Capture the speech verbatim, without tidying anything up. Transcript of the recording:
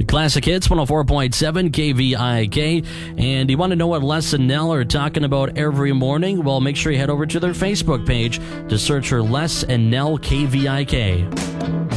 Classic Hits one oh four point seven K V I K. And you want to know what Les and Nell are talking about every morning? Well, make sure you head over to their Facebook page to search for Les and Nell K V I K.